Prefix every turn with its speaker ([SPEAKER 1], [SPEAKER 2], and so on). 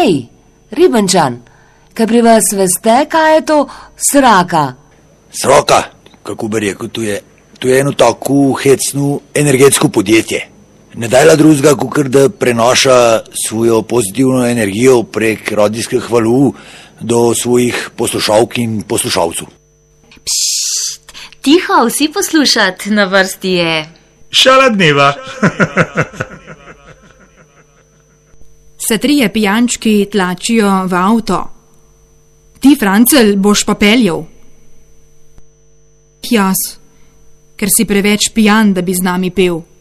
[SPEAKER 1] Ej, Ribenčan, kaj pri vas veste, kaj je to sraka?
[SPEAKER 2] Sraka, kako bi rekel, to je eno tako hecno energetsko podjetje. Ne dajla drugega, kakor da prenaša svojo pozitivno energijo prek radijskih valov do svojih poslušalk in poslušalcev.
[SPEAKER 3] Pšt, tiho, vsi poslušat, na vrsti je.
[SPEAKER 4] Šala dneva.
[SPEAKER 5] Se trije pijančki tlačijo v avto. Ti, Francel, boš pa peljal. Jaz, ker si preveč pijan, da bi z nami pel.